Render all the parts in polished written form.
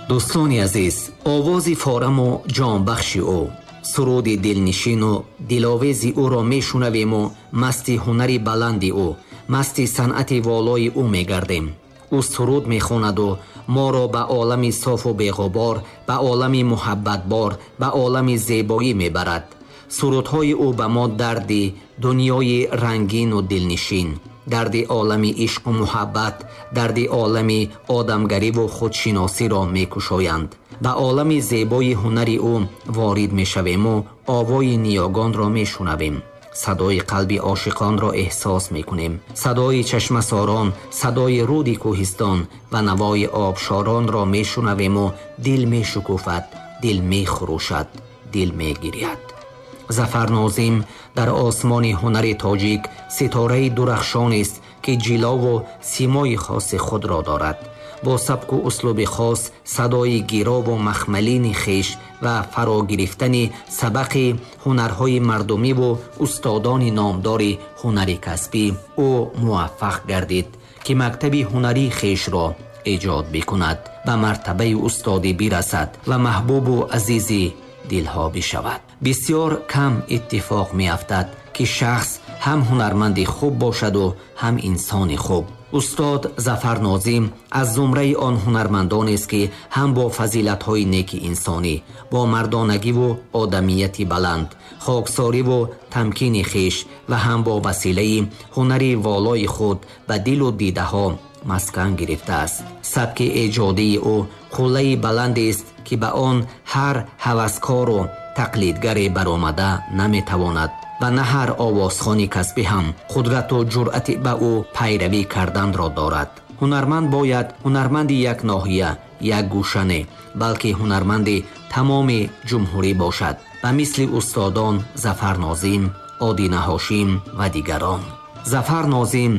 дӯстони азиз, овози фораму ҷонбахши ӯ, суруди дилнишину диловези ӯро мешунавему масти ҳунари баланди ӯ, масти санъати волои ӯ мегардем. ӯ суруд мехонаду моро ба олами софу беғубор, ба олами муҳаббатбор, ба олами зебоӣ мебарад. сурудҳои ӯ ба мо дарди дунёи рангину дилнишин, дарди олами ишқу муҳаббат, дарди олами одамгариву худшиносиро мекушоянд. ба олами зебои ҳунари ӯ ворид мешавему овои ниёгонро мешунавем. садои қалби ошиқонро эҳсос мекунем. садои чашмасорон, садои руди кӯҳистон ва навои обшоронро мешунавему дил мешукуфад, дил мехурӯшад, дил мегиряд. зафар нозим дар осмони ҳунари тоҷик ситораи дурахшонест ки ҷилову симои хоси худро дорад. бо сабку услуби хос, садои гирову махмалини хеш ва фарогирифтани сабақи ҳунарҳои мардумиву устодони номдори ҳунари касбӣ, ӯ муваффақ гардид ки мактаби ҳунари хешро эҷод бикунад, ба мартабаи устодӣ бирасад ва маҳбубу азизи дилҳо бишавад. бисёр кам иттифоқ меафтад ки шахс ҳам ҳунарманди хуб бошаду ҳам инсони хуб. устод Зафар Нозим аз зумраи он ҳунармандонест ки ҳам бо фазилатҳои неки инсонӣ, бо мардонагиву одамияти баланд, хоксориву тамкини хеш ва ҳам бо василаи ҳунари волои худ ба дилу дидаҳо маскан гирифтааст. сабки эҷодии ӯ қуллаи баландест ки ба он ҳар ҳаваскору тақлидгаре баромада наметавонад ва на ҳар овозхони касбӣ ҳам қудрату ҷуръати ба ӯ пайравӣ карданро дорад. ҳунарманд бояд ҳунарманди як ноҳия, як гӯша не, балки ҳунарманди тамоми ҷумҳурӣ бошад, ба мисли устодон Зафар Нозим, Одина Ҳошим ва дигарон. Зафар Нозим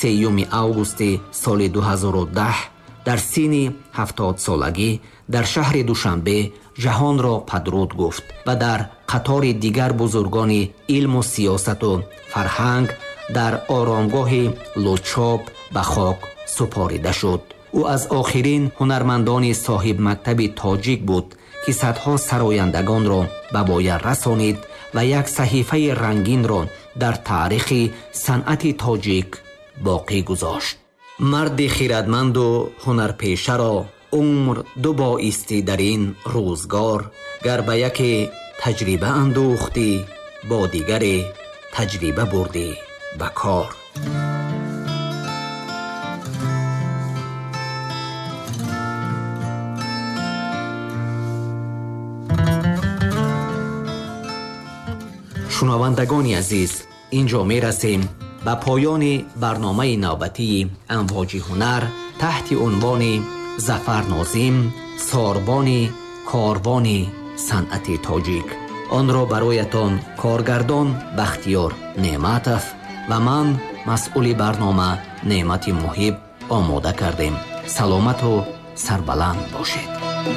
3 августи соли 2010 дар синни 70 солагӣ дар шаҳри Душанбе ҷаҳонро падруд гуфт ва дар қатори дигар бузургони илму сиёсату фарҳанг дар оромгоҳи лӯчоб ба хок супорида шуд. ӯ аз охирин ҳунармандони соҳибмактаби тоҷик буд ки садҳо сарояндагонро ба воя расонид ва як саҳифаи рангинро дар таърихи санъати тоҷик боқӣ гузошт. марди хиратманду ҳунарпешаро умр ду боисти дар ин рӯзгор, гар ба яке таҷриба андӯхтӣ, бо дигаре таҷриба бурдӣ ба кор. шунавандагони азиз, инҷо мерасем ба поёни барномаи навбатии амвоҷи ҳунар таҳти унвони Зафар Нозим, сорбони корвони санъати тоҷик. онро бароятон коргардон Бахтиёр Неъматов ва ман масъули барнома Неъмати Муҳиб омода кардем. саломату сарбаланд бошед.